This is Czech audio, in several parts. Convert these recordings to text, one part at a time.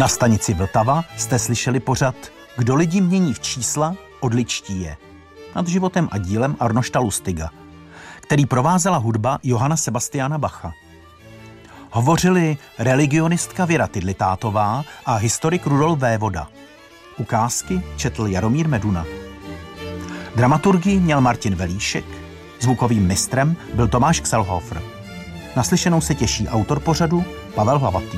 Na stanici Vltava jste slyšeli pořad Kdo lidi mění v čísla, odličtí je. Nad životem a dílem Arnošta Lustiga, který provázela hudba Johanna Sebastiana Bacha. Hovořili religionistka Věra Tydlitátová a historik Rudolf Vévoda. Ukázky četl Jaromír Meduna. Dramaturgii měl Martin Velíšek, zvukovým mistrem byl Tomáš Kselhofer. Naslyšenou se těší autor pořadu Pavel Hlavatý.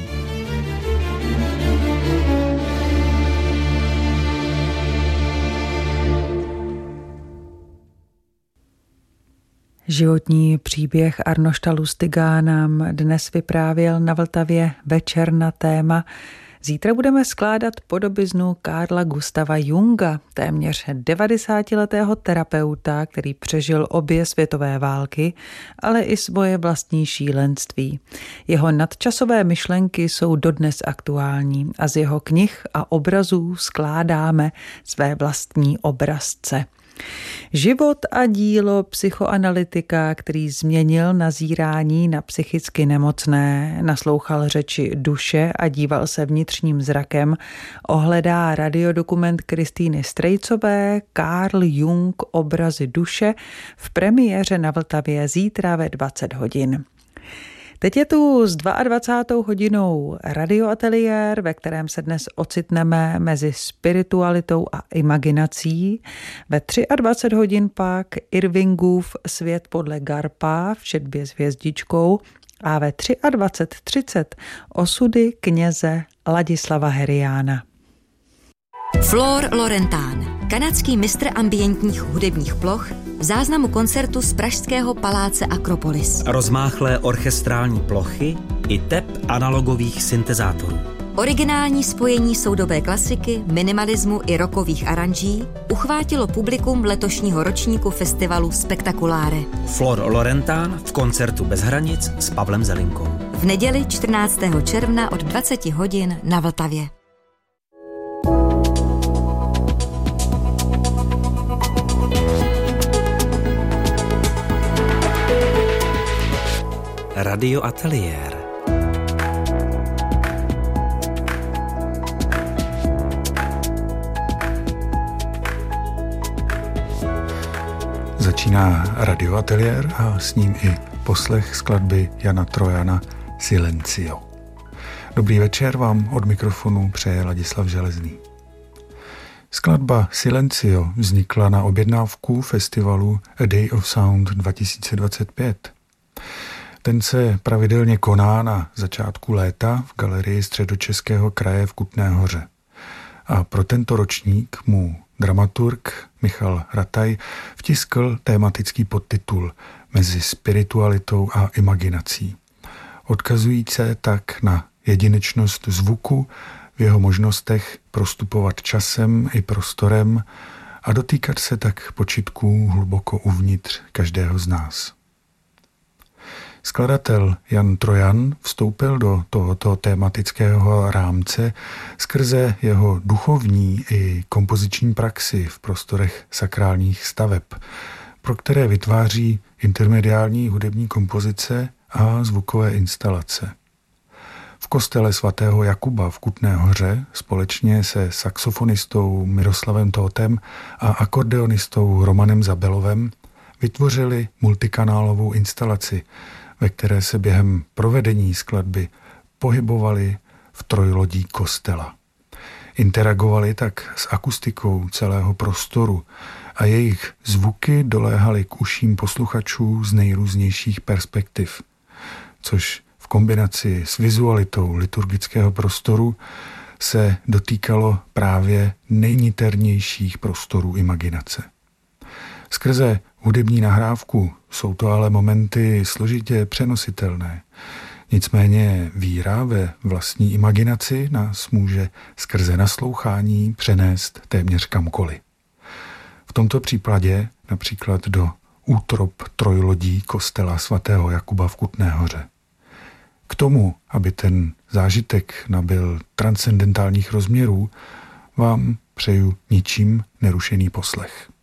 Životní příběh Arnošta Lustiga nám dnes vyprávěl na Vltavě večer na téma. Zítra budeme skládat podobiznu Carla Gustava Junga, téměř 90letého terapeuta, který přežil obě světové války, ale i svoje vlastní šílenství. Jeho nadčasové myšlenky jsou dodnes aktuální a z jeho knih a obrazů skládáme své vlastní obrazce. Život a dílo psychoanalytika, který změnil nazírání na psychicky nemocné, naslouchal řeči duše a díval se vnitřním zrakem, ohledá radiodokument Kristýny Strejcové Carl Jung Obrazy duše v premiéře na Vltavě zítra ve 20 hodin. Teď je tu s 22. hodinou radioateliér, ve kterém se dnes ocitneme mezi spiritualitou a imaginací. Ve 23 hodin pak Irvingův Svět podle Garpa v četbě s hvězdičkou a ve 23:30 osudy kněze Ladislava Heriána. Flor Lorentán, kanadský mistr ambientních hudebních ploch, v záznamu koncertu z pražského paláce Akropolis. Rozmáchlé orchestrální plochy i tep analogových syntezátorů. Originální spojení soudobé klasiky, minimalismu i rockových aranží uchvátilo publikum letošního ročníku festivalu Spektakuláre. Flor Lorentán v koncertu Bez hranic s Pavlem Zelinkou. V neděli 14. června od 20 hodin na Vltavě. Radioateliér. Začíná radioateliér a s ním i poslech skladby Jana Trojana Silencio. Dobrý večer vám od mikrofonu přeje Ladislav Železný. Skladba Silencio vznikla na objednávku festivalu A Day of Sound 2025. Ten se pravidelně koná na začátku léta v galerii Středočeského kraje v Kutné Hoře. A pro tento ročník mu dramaturg Michal Rataj vtiskl tématický podtitul Mezi spiritualitou a imaginací, odkazující tak na jedinečnost zvuku v jeho možnostech prostupovat časem i prostorem a dotýkat se tak počitků hluboko uvnitř každého z nás. Skladatel Jan Trojan vstoupil do tohoto tématického rámce skrze jeho duchovní i kompoziční praxi v prostorech sakrálních staveb, pro které vytváří intermediální hudební kompozice a zvukové instalace. V kostele svatého Jakuba v Kutné Hoře společně se saxofonistou Miroslavem Tótem a akordeonistou Romanem Zabelovem vytvořili multikanálovou instalaci, ve které se během provedení skladby pohybovali v trojlodí kostela. Interagovali tak s akustikou celého prostoru a jejich zvuky doléhaly k uším posluchačů z nejrůznějších perspektiv, což v kombinaci s vizualitou liturgického prostoru se dotýkalo právě nejniternějších prostorů imaginace. Skrze hudební nahrávku jsou to ale momenty složitě přenositelné. Nicméně víra ve vlastní imaginaci nás může skrze naslouchání přenést téměř kamkoliv. V tomto případě například do útrop trojlodí kostela svatého Jakuba v Kutné Hoře. K tomu, aby ten zážitek nabyl transcendentálních rozměrů, vám přeju ničím nerušený poslech.